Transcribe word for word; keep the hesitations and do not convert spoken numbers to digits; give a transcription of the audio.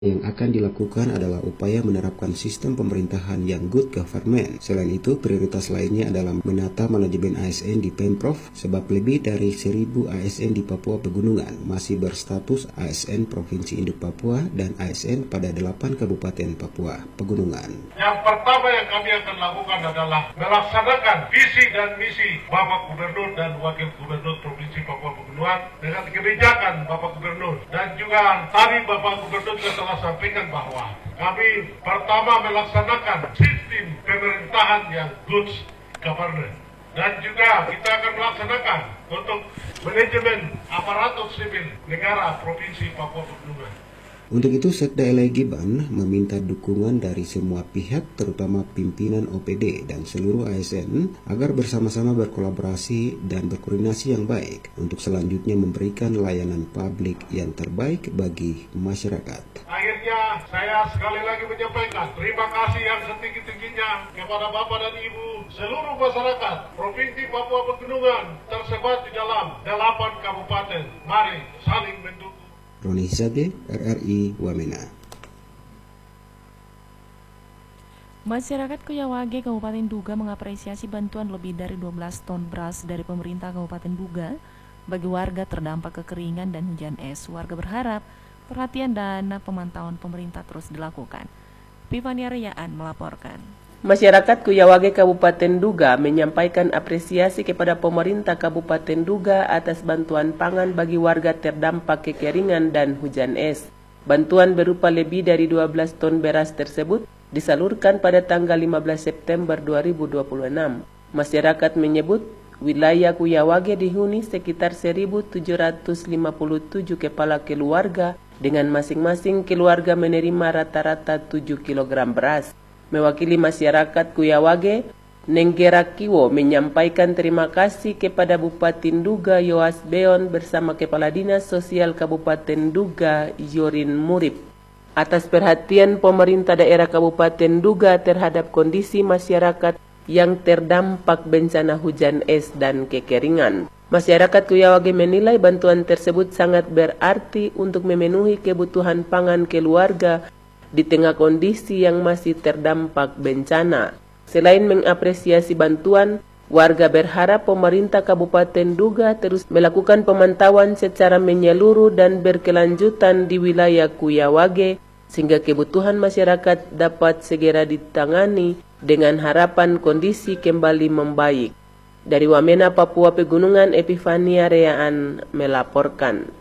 Yang akan dilakukan adalah upaya menerapkan sistem pemerintahan yang good government. Selain itu, prioritas lainnya adalah menata manajemen A S N di Pemprov, sebab lebih dari seribu A S N di Papua Pegunungan masih berstatus A S N Provinsi Induk Papua dan A S N pada delapan Kabupaten Papua Pegunungan. Yang pertama yang kami akan lakukan adalah melaksanakan visi dan misi Bapak Gubernur dan Wakil Gubernur Provinsi Papua Pegunungan dengan kebijakan Bapak Gubernur. Dan juga tadi Bapak Gubernur juga telah sampaikan bahwa kami pertama melaksanakan sistem pemerintahan yang good governance. Dan juga kita akan melaksanakan untuk manajemen aparatur sipil negara Provinsi Papua Pegunungan. Untuk itu, Sekda L A Giban meminta dukungan dari semua pihak, terutama pimpinan O P D dan seluruh A S N, agar bersama-sama berkolaborasi dan berkoordinasi yang baik untuk selanjutnya memberikan layanan publik yang terbaik bagi masyarakat. Akhirnya, saya sekali lagi menyampaikan terima kasih yang setinggi-tingginya kepada Bapak dan Ibu seluruh masyarakat Provinsi Papua Pegunungan tersebar di dalam delapan kabupaten. Mari saling mendukung. Roni Zade, R R I Wamena. Masyarakat Kuyawage Kabupaten Duga mengapresiasi bantuan lebih dari dua belas ton beras dari pemerintah Kabupaten Duga bagi warga terdampak kekeringan dan hujan es. Warga berharap perhatian dan pemantauan pemerintah terus dilakukan. Pivania Riyaan melaporkan. Masyarakat Kuyawage Kabupaten Duga menyampaikan apresiasi kepada pemerintah Kabupaten Duga atas bantuan pangan bagi warga terdampak kekeringan dan hujan es. Bantuan berupa lebih dari dua belas ton beras tersebut disalurkan pada tanggal lima belas September dua ribu dua puluh enam. Masyarakat menyebut wilayah Kuyawage dihuni sekitar seribu tujuh ratus lima puluh tujuh kepala keluarga dengan masing-masing keluarga menerima rata-rata tujuh kilogram beras. Mewakili masyarakat Kuyawage, Nenggera Kiwo menyampaikan terima kasih kepada Bupati Duga Yoas Beon bersama Kepala Dinas Sosial Kabupaten Duga Yorin Murib atas perhatian pemerintah daerah Kabupaten Duga terhadap kondisi masyarakat yang terdampak bencana hujan es dan kekeringan. Masyarakat Kuyawage menilai bantuan tersebut sangat berarti untuk memenuhi kebutuhan pangan keluarga di tengah kondisi yang masih terdampak bencana. Selain mengapresiasi bantuan, warga berharap pemerintah Kabupaten Duga terus melakukan pemantauan secara menyeluruh dan berkelanjutan di wilayah Kuyawage sehingga kebutuhan masyarakat dapat segera ditangani dengan harapan kondisi kembali membaik. Dari Wamena, Papua Pegunungan, Epifania Reaan melaporkan.